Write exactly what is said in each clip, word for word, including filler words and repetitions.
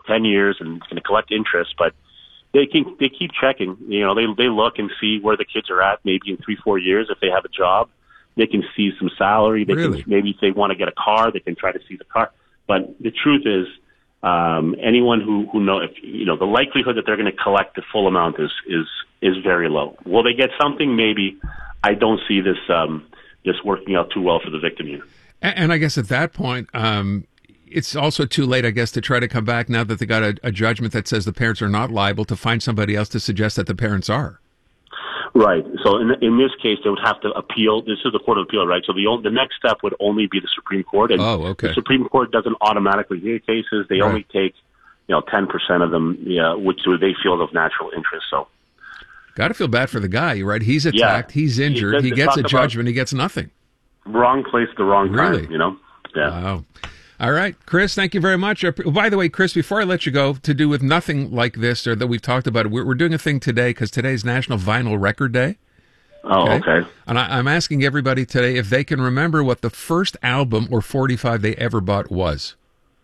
ten years and it's going to collect interest, but they can, they keep checking. You know, they, they look and see where the kids are at maybe in three, four years. If they have a job, they can see some salary. They Really? can, maybe if they want to get a car, they can try to see the car. But the truth is, um, anyone who, who know, if, you know, the likelihood that they're going to collect the full amount is, is, is very low. Will they get something? Maybe. I don't see this, um, this working out too well for the victim here. And, and I guess at that point, um, it's also too late, I guess, to try to come back now that they got a, a judgment that says the parents are not liable to find somebody else to suggest that the parents are. Right. So in in this case, they would have to appeal. This is the Court of Appeal, right? So the the next step would only be the Supreme Court. And oh, okay. The Supreme Court doesn't automatically hear cases. They right. only take, you know, ten percent of them, yeah, which they feel of natural interest. So, got to feel bad for the guy, right? He's attacked. Yeah. He's injured. He, he gets a judgment. He gets nothing. Wrong place, the wrong really? time. You know. Yeah. Wow. All right, Chris, thank you very much. By the way, Chris, before I let you go, to do with nothing like this or that we've talked about, we're, we're doing a thing today because today's National Vinyl Record Day. Oh, okay. okay. And I, I'm asking everybody today if they can remember what the first album or forty-five they ever bought was.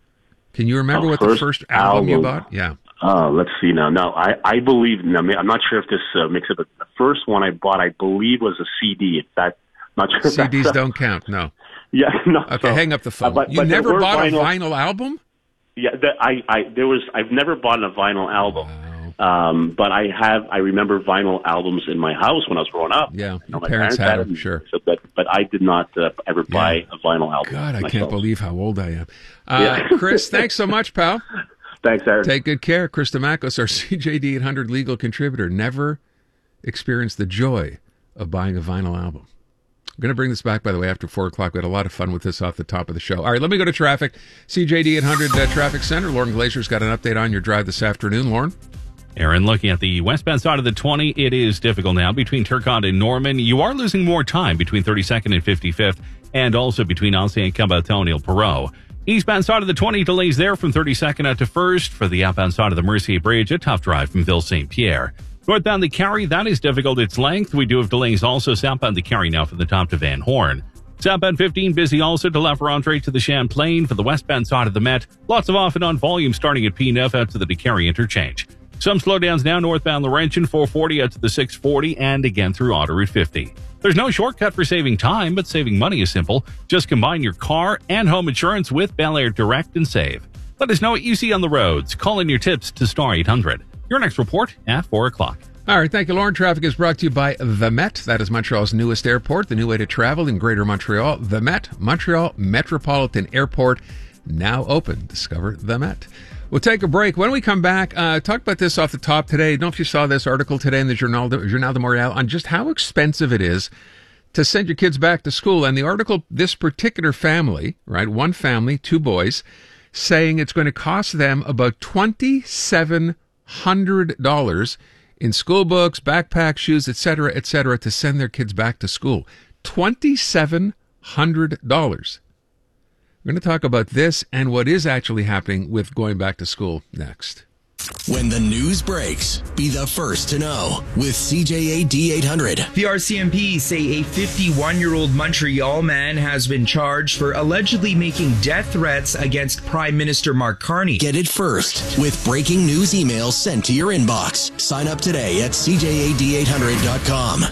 Can you remember oh, what first the first album, album you bought? Yeah. Oh, let's see now. No, I, I believe, now, I'm not sure if this uh, makes it, but the first one I bought, I believe, was a C D. If that, not sure if C Ds that's, don't count, no. Yeah, no. Okay, so, hang up the phone. Uh, but, you but never bought vinyl, a vinyl album? Yeah, the, I, I, there was. I've never bought a vinyl album, wow. um, but I have. I remember vinyl albums in my house when I was growing up. Yeah, you your know, my parents, parents had had them, sure. So, but, but I did not uh, ever buy yeah. a vinyl album. God, I myself. can't believe how old I am. Uh, yeah. Chris, thanks so much, pal. Thanks, Aaron. Take good care. Chris Damakos, our C J D eight hundred legal contributor, never experienced the joy of buying a vinyl album. I'm going to bring this back, by the way, after four o'clock. We had a lot of fun with this off the top of the show. All right, let me go to traffic. C J D eight hundred uh, Traffic Center. Lauren Glazer's got an update on your drive this afternoon. Lauren? Aaron, looking at the westbound side of the twenty, it is difficult now between Turcotte and Norman. You are losing more time between thirty-second and fifty-fifth, and also between Alcé and Cabaton-Perot. Eastbound side of the twenty, delays there from thirty-second out to first. For the outbound side of the Mercier Bridge, a tough drive from Ville Saint Pierre. Northbound the Carry, that is difficult. Its length. We do have delays also southbound the Carry now from the top to Van Horn. Southbound fifteen, busy also to La Ferrandre to the Champlain. For the westbound side of the Met, lots of off and on volume starting at P nine out to the DeCarry interchange. Some slowdowns now northbound Laurentian, four forty out to the six forty, and again through Otter Route fifty. There's no shortcut for saving time, but saving money is simple. Just combine your car and home insurance with Bel Air Direct and save. Let us know what you see on the roads. Call in your tips to Star eight hundred. Your next report at four o'clock. All right, thank you, Lauren. Traffic is brought to you by The Met. That is Montreal's newest airport, the new way to travel in Greater Montreal. The Met, Montreal Metropolitan Airport, now open. Discover The Met. We'll take a break. When we come back, uh, talk about this off the top today. I don't know if you saw this article today in the Journal de, Journal de Montréal on just how expensive it is to send your kids back to school. And the article, this particular family, right, one family, two boys, saying it's going to cost them about twenty-seven hundred dollars in school books, backpack, shoes, et cetera, et cetera, to send their kids back to school. twenty-seven hundred dollars. We're going to talk about this and what is actually happening with going back to school next. When the news breaks, be the first to know with C J A D eight hundred. The R C M P say a fifty-one-year-old Montreal man has been charged for allegedly making death threats against Prime Minister Mark Carney. Get it first with breaking news emails sent to your inbox. Sign up today at C J A D eight hundred dot com.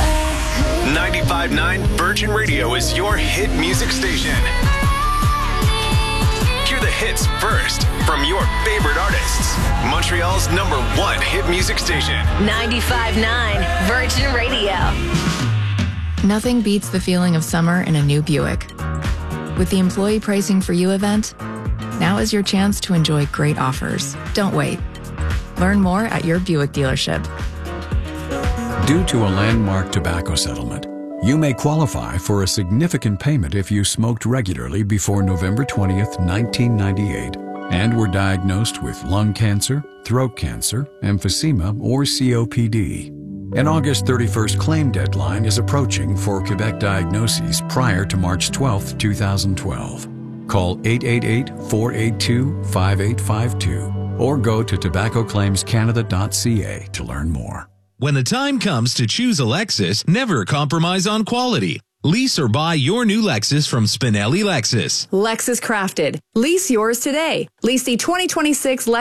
ninety-five point nine Virgin Radio is your hit music station. Hear the hits first from your favorite artists. Montreal's number one hit music station. ninety-five point nine Virgin Radio. Nothing beats the feeling of summer in a new Buick. With the Employee Pricing for You event, now is your chance to enjoy great offers. Don't wait. Learn more at your Buick dealership. Due to a landmark tobacco settlement, you may qualify for a significant payment if you smoked regularly before November twentieth, nineteen ninety-eight, and were diagnosed with lung cancer, throat cancer, emphysema, or C O P D. An August thirty-first claim deadline is approaching for Quebec diagnoses prior to March twelfth, twenty twelve. Call eight eight eight, four eight two, five eight five two or go to tobacco claims canada dot c a to learn more. When the time comes to choose a Lexus, never compromise on quality. Lease or buy your new Lexus from Spinelli Lexus. Lexus Crafted. Lease yours today. Lease the twenty twenty-six Lexus